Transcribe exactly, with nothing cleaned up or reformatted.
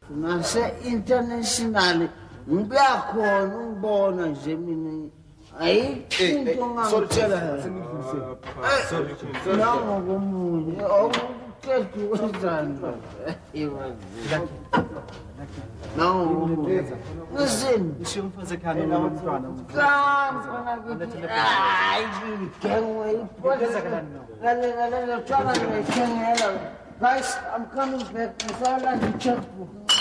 Nase-international, ngiyakhona ungibona nje mina. Ayikho ngangitshela. Sorry. Nango komunye. Awuqedi wenzani? Nango komunye. Listen. Ishiyo mfazi ekhaya nomntwana. Mfana kithi. Hayi, ngengwe iphoza kanani no. Lale lale lale tshwana ngiyithengela. Guys, I'm coming back. Ngisala ngicheckbook.